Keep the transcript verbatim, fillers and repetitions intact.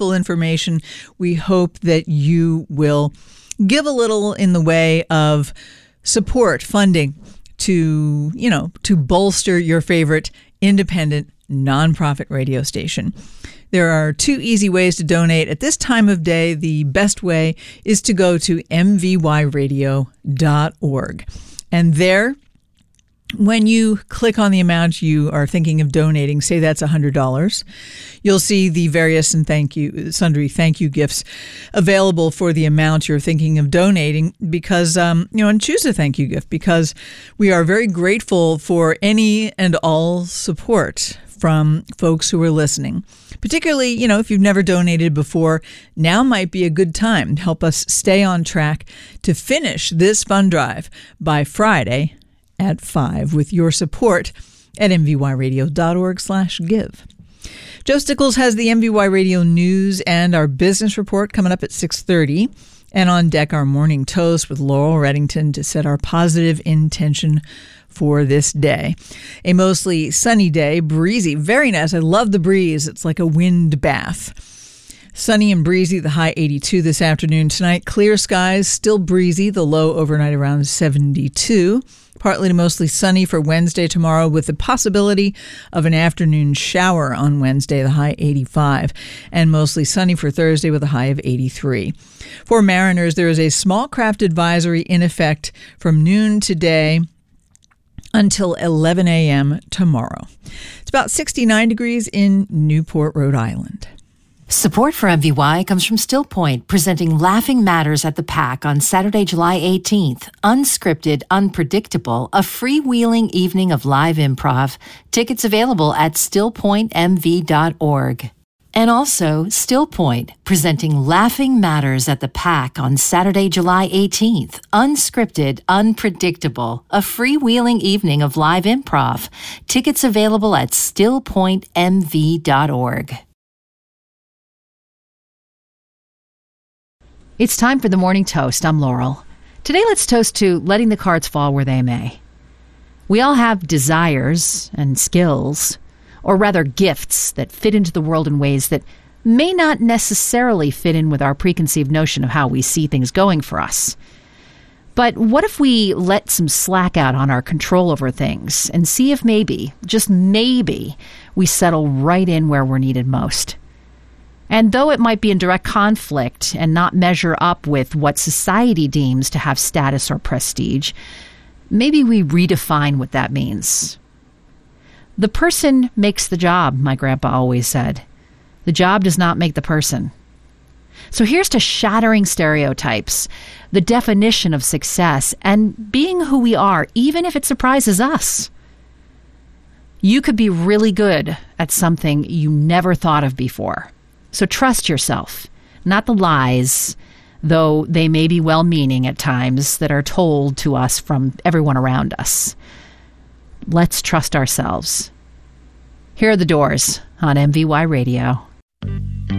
useful information. We hope that you will give a little in the way of support, funding to, you know, to bolster your favorite independent nonprofit radio station. There are two easy ways to donate. At this time of day, the best way is to go to m v y radio dot org. And there, when you click on the amount you are thinking of donating, say that's one hundred dollars, you'll see the various and thank you, sundry thank you gifts available for the amount you're thinking of donating because, um, you know, and choose a thank you gift because we are very grateful for any and all support from folks who are listening. Particularly, you know, if you've never donated before, now might be a good time to help us stay on track to finish this fund drive by Friday at five with your support at m v y radio dot org slash give. Joe Stickles has the M V Y Radio News and our business report coming up at six thirty. And on deck, our morning toast with Laurel Reddington to set our positive intention for this day. A mostly sunny day, breezy, very nice. I love the breeze. It's like a wind bath. Sunny and breezy, the high eighty-two this afternoon. Tonight, clear skies, still breezy, the low overnight around seventy-two. Partly to mostly sunny for Wednesday tomorrow with the possibility of an afternoon shower on Wednesday, the high eighty-five. And mostly sunny for Thursday with a high of eighty-three. For mariners, there is a small craft advisory in effect from noon today until eleven a.m. tomorrow. It's about sixty-nine degrees in Newport, Rhode Island. Support for M V Y comes from Still Point, presenting Laughing Matters at the Pack on Saturday, July eighteenth. Unscripted, unpredictable, a freewheeling evening of live improv. Tickets available at still point m v dot org. And also, Still Point, presenting Laughing Matters at the Pack on Saturday, July eighteenth. Unscripted, unpredictable, a freewheeling evening of live improv. Tickets available at still point m v dot org. It's time for the morning toast. I'm Laurel. Today, let's toast to letting the cards fall where they may. We all have desires and skills, or rather gifts, that fit into the world in ways that may not necessarily fit in with our preconceived notion of how we see things going for us. But what if we let some slack out on our control over things and see if maybe, just maybe, we settle right in where we're needed most? And though it might be in direct conflict and not measure up with what society deems to have status or prestige, maybe we redefine what that means. The person makes the job, my grandpa always said. The job does not make the person. So here's to shattering stereotypes, the definition of success, and being who we are, even if it surprises us. You could be really good at something you never thought of before. So trust yourself, not the lies, though they may be well-meaning at times, that are told to us from everyone around us. Let's trust ourselves. Here are the Doors on M V Y Radio.